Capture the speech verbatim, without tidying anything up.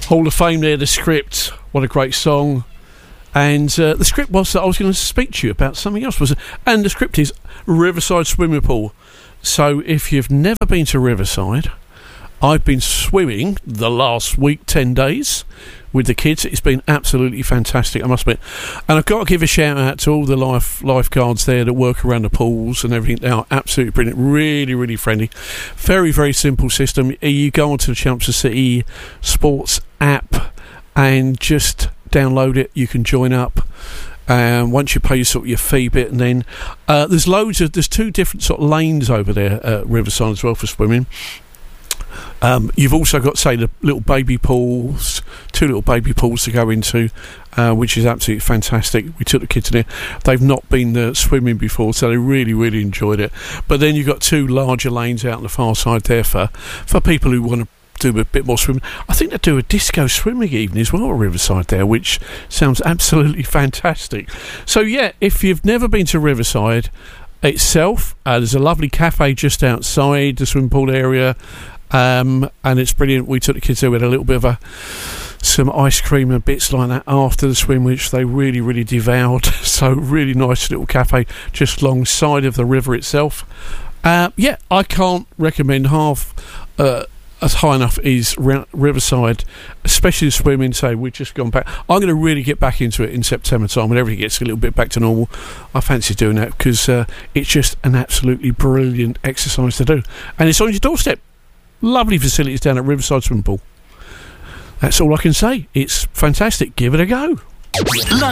Hall of Fame there, The Script. What a great song. And uh, the script was that I was going to speak to you about something else. Was And the script is Riverside Swimming Pool. So if you've never been to Riverside, I've been swimming the last week, ten days, with the kids. It's been absolutely fantastic, I must admit. And I've got to give a shout out to all the life lifeguards there that work around the pools and everything. They are absolutely brilliant, really, really friendly. Very, very simple system. You go onto the Chelmsford City Sports app and just download it. You can join up. Um, once you pay your sort of your fee bit, and then uh, there's loads of there's two different sort of lanes over there at Riverside as well for swimming. Um, you've also got, say, the little baby pools, two little baby pools to go into, uh, which is absolutely fantastic. We took the kids in there. They've not been uh, swimming before, so they really, really enjoyed it. But then you've got two larger lanes out on the far side there for, for people who want to do a bit more swimming. I think they do a disco swimming evening as well at Riverside there, which sounds absolutely fantastic. So, yeah, if you've never been to Riverside itself, uh, there's a lovely cafe just outside the swimming pool area. Um, and it's brilliant. We took the kids there with a little bit of a some ice cream and bits like that after the swim, which they really, really devoured. So really nice little cafe just alongside of the river itself. Uh, yeah, I can't recommend half uh, as high enough is R- Riverside, especially the swimming. So we've just gone back. I'm going to really get back into it in September time when everything gets a little bit back to normal. I fancy doing that because uh, it's just an absolutely brilliant exercise to do, and it's on your doorstep. Lovely facilities down at Riverside Swimming Pool. That's all I can say. It's fantastic. Give it a go.